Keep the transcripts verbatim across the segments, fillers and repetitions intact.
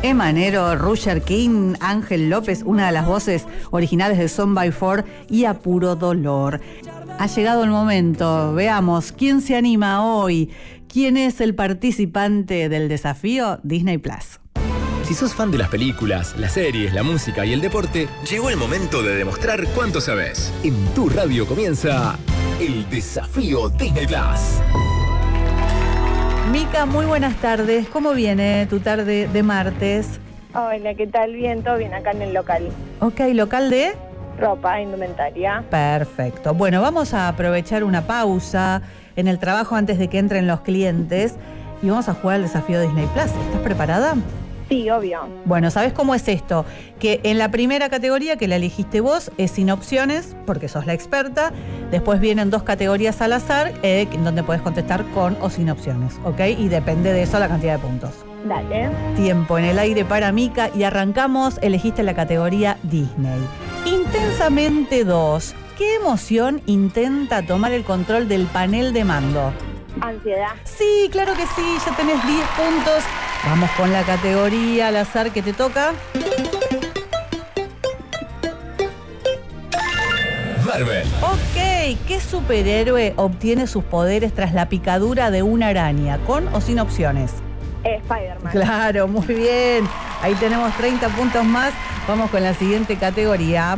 Emanero, Roger King, Ángel López, una de las voces originales de Son by Four y A Puro Dolor. Ha llegado el momento, veamos quién se anima hoy, quién es el participante del desafío Disney Plus. Si sos fan de las películas, las series, la música y el deporte, llegó el momento de demostrar cuánto sabés. En tu radio comienza el desafío Disney Plus. Mica, muy buenas tardes. ¿Cómo viene tu tarde de martes? Hola, ¿qué tal? Bien, todo bien acá en el local. Ok, ¿local de? Ropa, indumentaria. Perfecto. Bueno, vamos a aprovechar una pausa en el trabajo antes de que entren los clientes y vamos a jugar al desafío Disney Plus. ¿Estás preparada? Sí, obvio. Bueno, ¿sabés cómo es esto? Que en la primera categoría, que la elegiste vos, es sin opciones, porque sos la experta. Después vienen dos categorías al azar, eh, donde podés contestar con o sin opciones, ¿ok? Y depende de eso la cantidad de puntos. Dale. Tiempo en el aire para Mica y arrancamos. Elegiste la categoría Disney. Intensamente dos. ¿Qué emoción intenta tomar el control del panel de mando? Ansiedad. Sí, claro que sí, ya tenés diez puntos. Vamos con la categoría al azar que te toca. Marvel. Ok, ¿qué superhéroe obtiene sus poderes tras la picadura de una araña? ¿Con o sin opciones? Eh, Spider-Man. Claro, muy bien. Ahí tenemos treinta puntos más. Vamos con la siguiente categoría.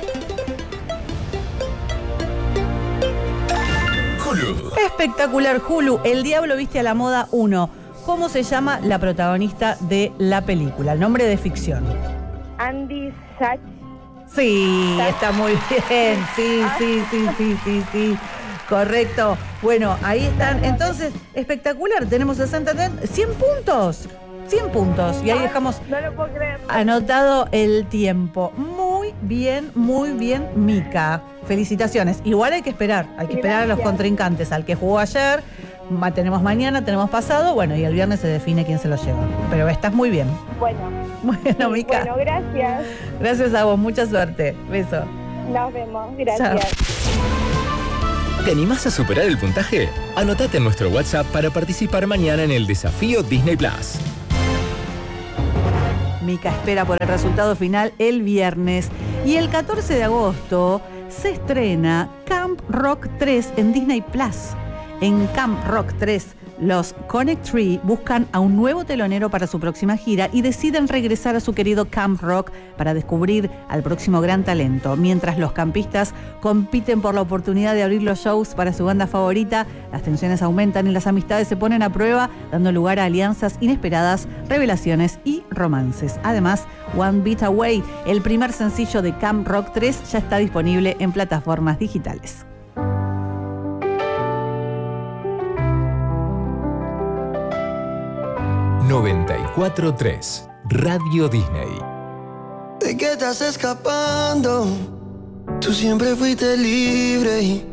Hulu. Espectacular, Hulu. El Diablo Viste a la Moda uno. ¿Cómo se llama la protagonista de la película? El nombre de ficción. Andy Sach. Sí, está muy bien. Sí, sí, sí, sí, sí, sí. Correcto. Bueno, ahí están. Entonces, espectacular. Tenemos sesenta, cien puntos. cien puntos. Y ahí dejamos No lo puedo creer. anotado el tiempo. Muy bien, muy bien, Mica. Felicitaciones. Igual hay que esperar. Hay que esperar a los Gracias. contrincantes. Al que jugó ayer, ma- tenemos mañana, tenemos pasado. Bueno, y el viernes se define quién se lo lleva. Pero estás muy bien. Bueno. Bueno, Sí, Mica. bueno, gracias. Gracias a vos. Mucha suerte. Beso. Nos vemos. Gracias. ¿Te animás a superar el puntaje? Anotate en nuestro WhatsApp para participar mañana en el desafío Disney Plus. Mica espera por el resultado final el viernes. Y el catorce de agosto se estrena Camp Rock tres en Disney Plus. En Camp Rock tres, los Connect Tree buscan a un nuevo telonero para su próxima gira y deciden regresar a su querido Camp Rock para descubrir al próximo gran talento. Mientras los campistas compiten por la oportunidad de abrir los shows para su banda favorita, las tensiones aumentan y las amistades se ponen a prueba, dando lugar a alianzas inesperadas, revelaciones y romances. Además, One Beat Away, el primer sencillo de Camp Rock tres, ya está disponible en plataformas digitales. noventa y cuatro punto tres Radio Disney. ¿De qué estás escapando? Tú siempre fuiste libre y